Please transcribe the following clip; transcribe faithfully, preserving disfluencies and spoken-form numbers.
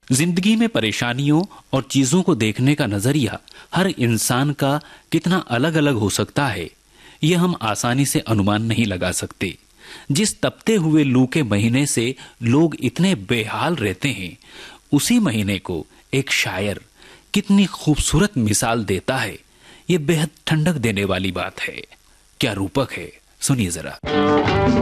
जिंदगी में परेशानियों और चीजों को देखने का नजरिया हर इंसान का कितना अलग अलग हो सकता है, यह हम आसानी से अनुमान नहीं लगा सकते। जिस तपते हुए लू के महीने से लोग इतने बेहाल रहते हैं, उसी महीने को एक शायर कितनी खूबसूरत मिसाल देता है। यह बेहद ठंडक देने वाली बात है। क्या रूपक है, सुनिए जरा।